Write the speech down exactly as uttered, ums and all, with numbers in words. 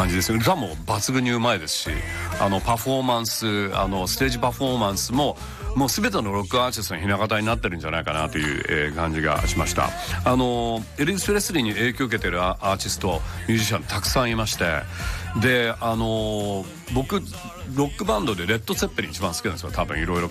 感じですよ。歌も抜群にうまいですし、あのパフォーマンス、あのステージパフォーマンスももう全てのロックアーティストのひな形になってるんじゃないかなという、えー、感じがしました。あのエルヴィス・プレスリーに影響を受けているアーティストミュージシャンたくさんいまして、であの僕ロックバンドでレッド・ツェッペリン一番好きなんですよ。多分いろいろ